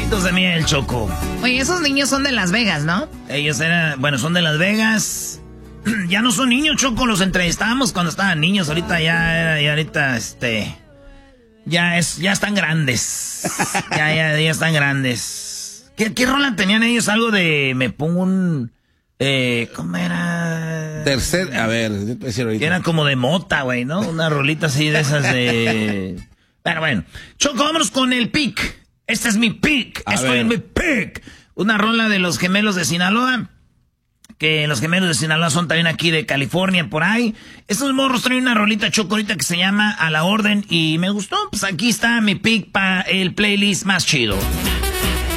Palitos de miel, Choco. Oye, esos niños son de Las Vegas, ¿no? Ellos son de Las Vegas. Ya no son niños, Choco, los entrevistábamos cuando estaban niños. Ahorita ya están grandes. ya están grandes. ¿Qué rola tenían ellos? Algo de me pongo un... ¿cómo era? A ver, decir ahorita. Era como de mota, güey, ¿no? Una rolita así de esas de... Bueno. Choco, vámonos con el pick. Este es mi pick. Estoy en mi pick. Una rola de los Gemelos de Sinaloa. Que los Gemelos de Sinaloa son también aquí de California, por ahí. Estos morros traen una rolita, Choco, ahorita que se llama A la Orden. Y me gustó. Pues aquí está mi pick para el playlist más chido.